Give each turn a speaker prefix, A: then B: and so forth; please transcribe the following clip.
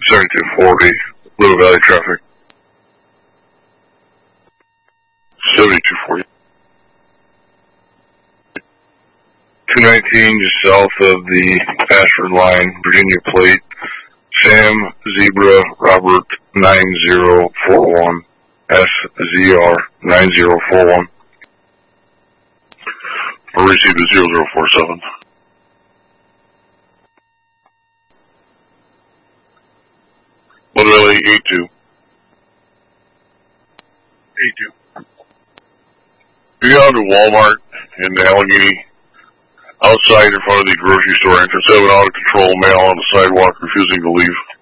A: 7240, Little Valley traffic. 7240. 219 just south of the Ashford line, Virginia plate, Sam Zebra Robert 9041, SZR 9041. Or receive is 0047. Little 82. 82. You're going to Walmart in Allegheny, outside in front of the grocery store entrance. Have an out of control male on the sidewalk refusing to leave.